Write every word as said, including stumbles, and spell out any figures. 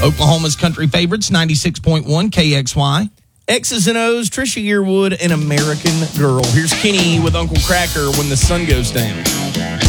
Oklahoma's country favorites, ninety-six point one K X Y. X's and O's, Trisha Yearwood, and American Girl. Here's Kenny with Uncle Cracker, When the Sun Goes Down.